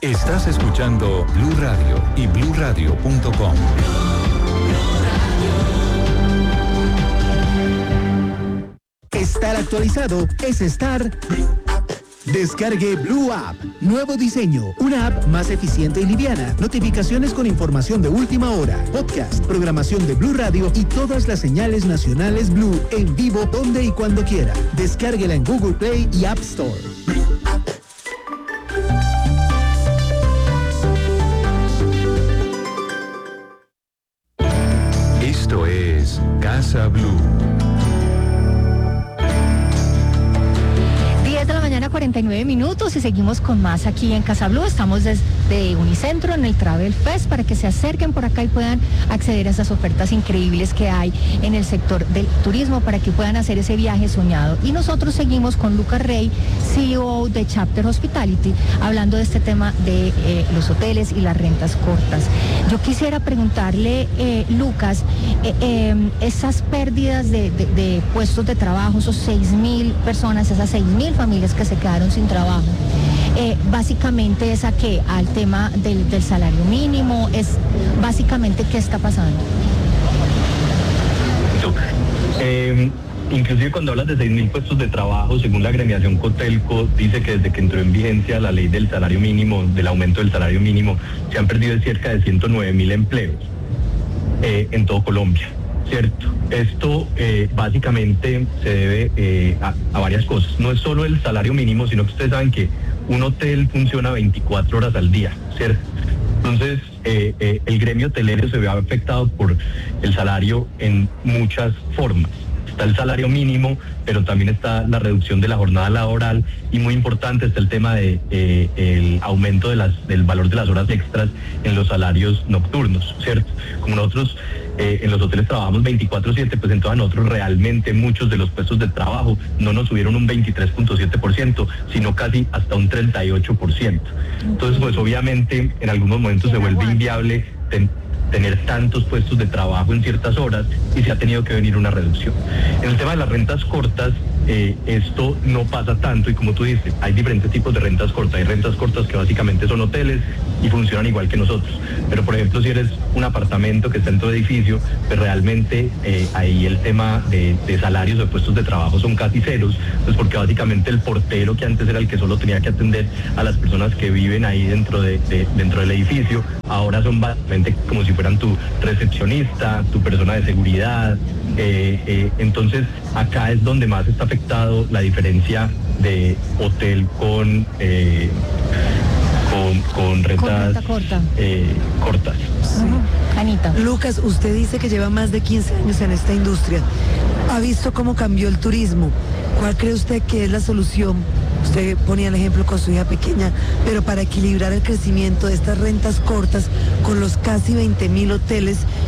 Estás escuchando Blue Radio y BlueRadio.com. Estar actualizado es estar... Descargue Blue App. Nuevo diseño. Una app más eficiente y liviana. Notificaciones con información de última hora. Podcast, programación de Blue Radio y todas las señales nacionales Blue en vivo donde y cuando quiera. Descárguela en Google Play y App Store. Esto es Casa Blue. 49 minutos y seguimos con más aquí en Casa Blue. Estamos desde Unicentro en el Travel Fest para que se acerquen por acá y puedan acceder a esas ofertas increíbles que hay en el sector del turismo para que puedan hacer ese viaje soñado. Y nosotros seguimos con Lucas Rey, CEO de Chapter Hospitality, hablando de este tema de los hoteles y las rentas cortas. Yo quisiera preguntarle, Lucas, esas pérdidas de puestos de trabajo, esos 6.000 personas, esas 6.000 familias que se quedaron sin trabajo, básicamente es al tema del salario mínimo, es básicamente qué está pasando. Inclusive cuando hablas de 6.000 puestos de trabajo, según la agremiación Cotelco, dice que desde que entró en vigencia la ley del salario mínimo, del aumento del salario mínimo, se han perdido cerca de 109.000 empleos en todo Colombia, ¿cierto? Esto básicamente se debe a varias cosas. No es solo el salario mínimo, sino que ustedes saben que un hotel funciona 24 horas al día, ¿cierto? Entonces, el gremio hotelero se ve afectado por el salario en muchas formas. Está el salario mínimo, pero también está la reducción de la jornada laboral y muy importante está el tema de el aumento del valor de las horas extras en los salarios nocturnos, ¿cierto? Como nosotros en los hoteles trabajamos 24/7, pues entonces nosotros realmente muchos de los puestos de trabajo no nos subieron un 23.7%, sino casi hasta un 38%. Entonces, pues obviamente en algunos momentos se vuelve inviable tener tantos puestos de trabajo en ciertas horas y se ha tenido que venir una reducción. En el tema de las rentas cortas, esto no pasa tanto y como tú dices, hay diferentes tipos de rentas cortas. Hay rentas cortas que básicamente son hoteles y funcionan igual que nosotros. Pero por ejemplo, si eres un apartamento que está en tu edificio, pues realmente ahí el tema de salarios de puestos de trabajo son casi ceros, pues porque básicamente el portero, que antes era el que solo tenía que atender a las personas que viven ahí dentro del edificio, ahora son básicamente como si fueran tu recepcionista, tu persona de seguridad. Entonces acá es donde más está afectado la diferencia de hotel con rentas cortas. Sí. Anita. Lucas, usted dice que lleva más de 15 años en esta industria. ¿Ha visto cómo cambió el turismo? ¿Cuál cree usted que es la solución? Usted ponía el ejemplo con su hija pequeña, pero para equilibrar el crecimiento de estas rentas cortas con los casi 20.000 hoteles